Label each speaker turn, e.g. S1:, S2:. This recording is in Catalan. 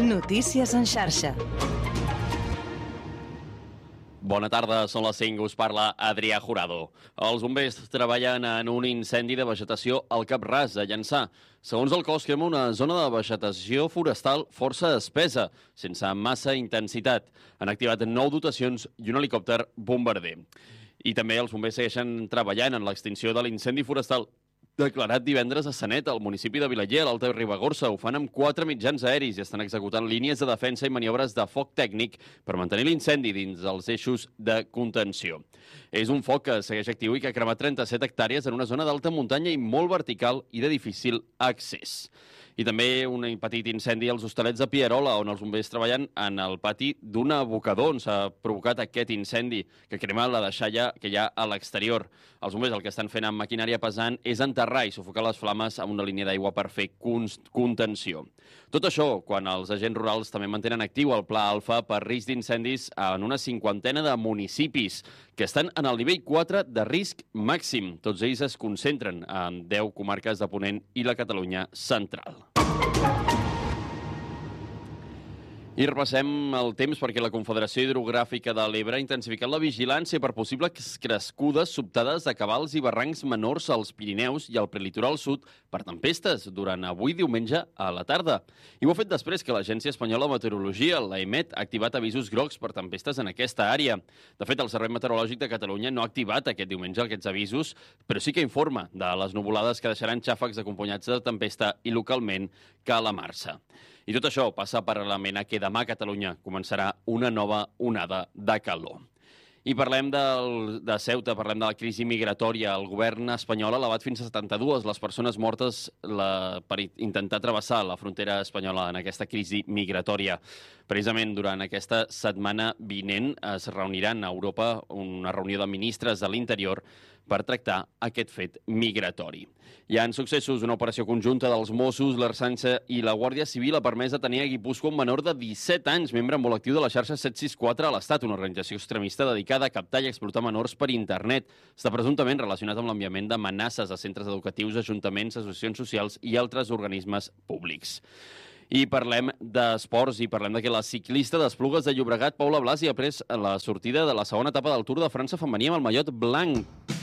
S1: Notícies en xarxa.
S2: Bona tarda, són les 5, us parla Adrià Jurado. Els bombers treballen en un incendi de vegetació al Cap Ras, a Llançà. Segons el cos, crema una zona de vegetació forestal força espessa, sense massa intensitat. Han activat 9 dotacions i un helicòpter bombarder. I també els bombers segueixen treballant en l'extinció de l'incendi forestal declarat divendres a Sanet, al municipi de Vilaller, a l'Alta Ribagorça. Ho fan amb 4 mitjans aeris i estan executant línies de defensa i maniobres de foc tècnic per mantenir l'incendi dins els eixos de contenció. És un foc que segueix actiu i que ha cremat 37 hectàrees en una zona d'alta muntanya i molt vertical i de difícil accés. I també un petit incendi als Hostalets de Pierola, on els bombers treballen en el pati d'un abocador on s'ha provocat aquest incendi que crema la deixalla que hi ha a l'exterior. Els bombers el que estan fent amb maquinària pesant és enterrar i sufocar les flames amb una línia d'aigua per fer contenció. Tot això quan els agents rurals també mantenen actiu el Pla Alfa per risc d'incendis en una 50ena de municipis que estan en el nivell 4 de risc màxim. Tots ells es concentren en 10 comarques de Ponent i la Catalunya central. I repassem el temps perquè la Confederació Hidrogràfica de l'Ebre ha intensificat la vigilància per possibles crescudes sobtades de cabals i barrancs menors als Pirineus i al prelitoral sud per tempestes durant avui diumenge a la tarda. I ho ha fet després que l'Agència Espanyola de Meteorologia, l'AEMET, ha activat avisos grocs per tempestes en aquesta àrea. De fet, el Servei Meteorològic de Catalunya no ha activat aquest diumenge aquests avisos, però sí que informa de les nuvolades que deixaran xàfecs acompanyats de tempesta i localment calamarsa. I tot això passa paral·lelament a que demà a Catalunya començarà una nova onada de calor. I parlem de Ceuta, parlem de la crisi migratòria. El govern espanyol ha elevat fins a 72 les persones mortes per intentar travessar la frontera espanyola en aquesta crisi migratòria. Precisament durant aquesta setmana vinent es reuniran a Europa una reunió de ministres de l'Interior per tractar aquest fet migratori. Hi ha en successos una operació conjunta dels Mossos, l'Ertzaintza i la Guàrdia Civil ha permès detenir a Guipúscoa un menor de 17 anys, membre molt actiu de la xarxa 764 a l'Estat, una organització extremista dedicada a captar i explotar menors per internet. Està presumptament relacionat amb l'enviament d'amenaces a centres educatius, ajuntaments, associacions socials i altres organismes públics. I parlem d'esports i parlem que la ciclista d'Esplugues de Llobregat, Paula Blasi, ha pres la sortida de la segona etapa del Tour de França femení amb el mallot blanc.